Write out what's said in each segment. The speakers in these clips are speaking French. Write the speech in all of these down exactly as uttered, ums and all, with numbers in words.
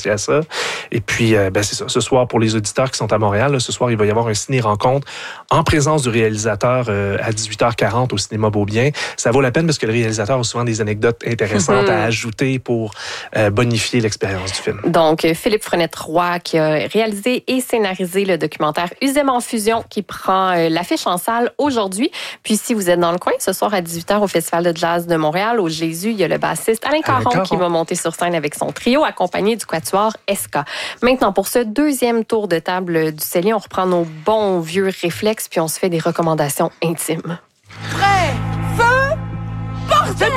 associé à ça. Et puis, euh, ben, c'est ça. Ce soir, pour les auditeurs qui sont à Montréal, là, ce soir, il va y avoir un ciné-rencontre en présence du réalisateur euh, à dix-huit heures quarante au cinéma Beaubien. Ça vaut la peine parce que le réalisateur a souvent des anecdotes intéressantes mm-hmm. à ajouter pour euh, bonifier l'expérience du film. Donc, Philippe Frenette-Roy qui a réalisé et scénarisé le documentaire Usem en fusion qui prend euh, l'affiche en salle aujourd'hui. Puis, si vous êtes dans le coin, ce soir à dix-huit heures au Festival de jazz de Montréal, au Jésus, il y a le bassiste Alain Caron, Alain Caron qui va monter sur scène avec son trio accompagné du quatuor S K. Maintenant, pour ce deuxième tour de table du Céline, on reprend nos bons vieux réflexes puis on se fait des recommandations intimes. Prêt, feu, partez!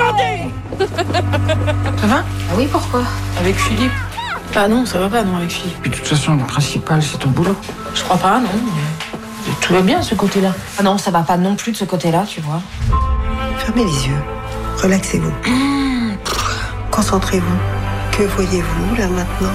Ça va? Ah oui, pourquoi? Avec Philippe. Ah non, ça va pas, non, avec Philippe. Puis de toute façon, le principal, c'est ton boulot. Je crois pas, non. Mais tout va bien, de ce côté-là. Ah non, ça va pas non plus de ce côté-là, tu vois. Fermez les yeux. Relaxez-vous. Mmh. Concentrez-vous. Que voyez-vous, là, maintenant?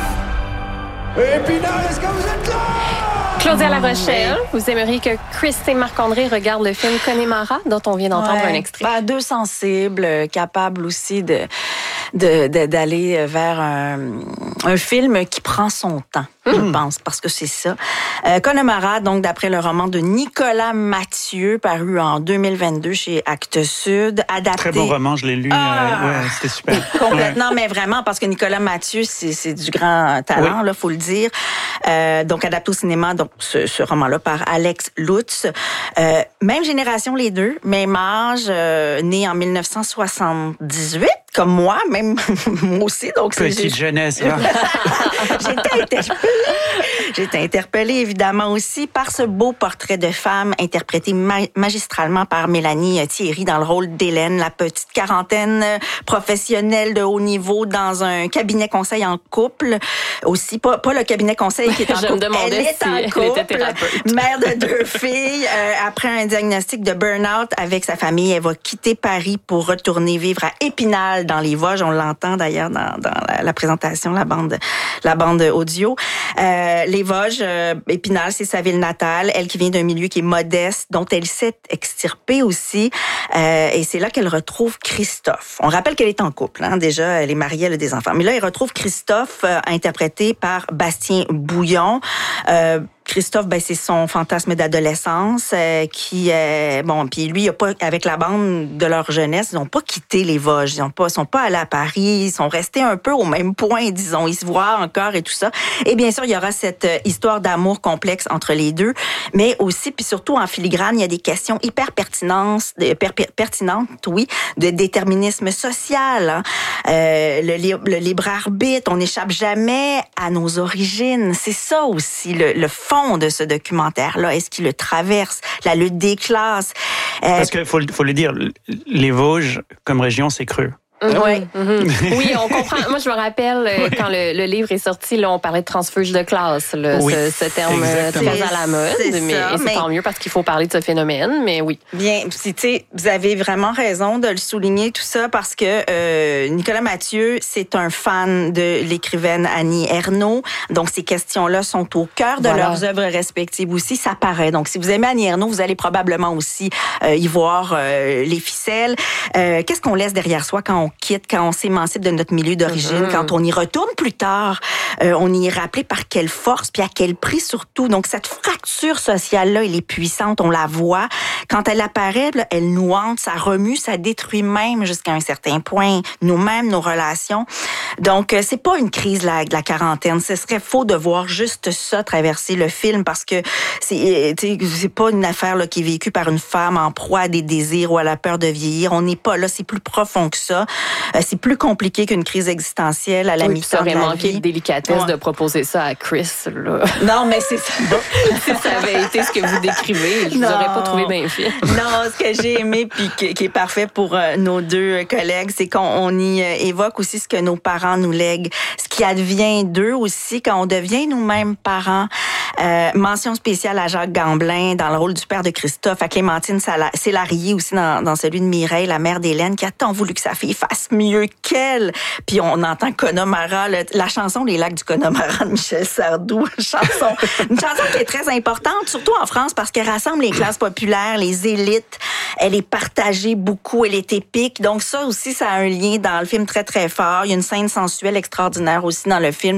Épinal, est-ce que vous êtes là? Claudia La Rochelle, vous aimeriez que Chris et Marc-André regardent le film Connemara, dont on vient d'entendre ouais. un extrait. Ben, deux sensibles, capables aussi de, de, de d'aller vers un, un film qui prend son temps, mmh. je pense, parce que c'est ça. Euh, Connemara, donc d'après le roman de Nicolas Mathieu, paru en deux mille vingt-deux chez Actes Sud, adapté. Très bon roman, je l'ai lu. Ah, euh, ouais, c'était super. Complètement, ouais. mais vraiment, parce que Nicolas Mathieu, c'est, c'est du grand talent, oui. là, faut le dire. Euh, donc adapté au cinéma, donc ce, ce roman-là par Alex Lutz. Euh, même génération les deux, même âge, euh, né en dix-neuf cent soixante-dix-huit, comme moi, même moi aussi. Donc petite c'est, jeunesse. Là. J'ai été interpellée. J'ai été interpellée évidemment aussi par ce beau portrait de femme interprété ma- magistralement par Mélanie Thierry dans le rôle d'Hélène, la petite quarantaine professionnelle de haut niveau dans un cabinet conseil en couple. Aussi, pas, pas le cabinet conseil qui est en Je couple. Me elle est si en couple, elle était thérapeute. mère de deux filles. Euh, après un diagnostic de burn-out avec sa famille, elle va quitter Paris pour retourner vivre à Épinal dans les Vosges. On l'entend d'ailleurs dans, dans la, la présentation, la bande, la bande audio. Euh, les Vosges, euh, Épinal, c'est sa ville natale. Elle qui vient d'un milieu qui est modeste, dont elle s'est extirpée aussi. Euh, et c'est là qu'elle retrouve Christophe. On rappelle qu'elle est en couple, hein, déjà. Elle est mariée, elle a des enfants. Mais là, elle retrouve Christophe, euh, interprété par Bastien Bouillon. Euh, Christophe, ben c'est son fantasme d'adolescence euh, qui, euh, bon, puis lui, il a pas avec la bande de leur jeunesse, ils n'ont pas quitté les Vosges, ils ont pas, sont pas allés à Paris, ils sont restés un peu au même point, disons, ils se voient encore et tout ça. Et bien sûr, il y aura cette euh, histoire d'amour complexe entre les deux, mais aussi, puis surtout en filigrane, il y a des questions hyper pertinentes, de, per, per, pertinentes, oui, de déterminisme social, hein. euh, le, le libre arbitre, on n'échappe jamais à nos origines. C'est ça aussi le, le fond de ce documentaire-là. Est-ce qu'il le traverse? La lutte des classes. Euh... Parce qu'il faut, faut le dire, les Vosges, comme région, c'est creux. Mm-hmm. Oui, mm-hmm. Oui, on comprend. Moi, je me rappelle euh, oui. quand le, le livre est sorti, là, on parlait de transfuge de classe, là, oui, ce, ce terme exactement. Très à la mode, c'est mais ça, c'est mais... tant mieux parce qu'il faut parler de ce phénomène, mais oui. Bien, tu sais, vous avez vraiment raison de le souligner tout ça parce que euh, Nicolas Mathieu, c'est un fan de l'écrivaine Annie Ernaux, donc ces questions-là sont au cœur de voilà. leurs œuvres respectives aussi, ça paraît. Donc, si vous aimez Annie Ernaux, vous allez probablement aussi euh, y voir euh, les ficelles. Euh, qu'est-ce qu'on laisse derrière soi quand on quitte, quand on s'émancipe de notre milieu d'origine, mm-hmm. quand on y retourne plus tard, euh, on y est rappelé par quelle force, puis à quel prix surtout. Donc, cette fracture sociale-là, elle est puissante, on la voit. Quand elle apparaît, là, elle nous hante, ça remue, ça détruit même jusqu'à un certain point nous-mêmes, nos relations. Donc, euh, c'est pas une crise la, de la quarantaine. Ce serait faux de voir juste ça traverser le film parce que c'est, c'est pas une affaire là, qui est vécue par une femme en proie à des désirs ou à la peur de vieillir. On n'est pas là, c'est plus profond que ça. Euh, c'est plus compliqué qu'une crise existentielle à la oui, mi-temps de la vie. Ça aurait manqué de délicatesse ouais. de proposer ça à Chris. Là. Non, mais c'est ça. Si ça avait été ce que vous décrivez, je ne vous aurais pas trouvé bien fait. Non, ce que j'ai aimé puis qui, qui est parfait pour euh, nos deux collègues, c'est qu'on on y euh, évoque aussi ce que nos parents nous lèguent, ce qui advient d'eux aussi quand on devient nous-mêmes parents. Euh, mention spéciale à Jacques Gamblin dans le rôle du père de Christophe, à Clémentine Célarié aussi dans, dans celui de Mireille, la mère d'Hélène, qui a tant voulu que sa fille fasse mieux qu'elle. Puis on entend Connemara, le, la chanson Les lacs du Connemara de Michel Sardou, une chanson, une chanson qui est très importante, surtout en France, parce qu'elle rassemble les classes populaires, les élites. Elle est partagée beaucoup, elle est épique. Donc ça aussi, ça a un lien dans le film très, très fort. Il y a une scène sensuelle extraordinaire aussi dans le film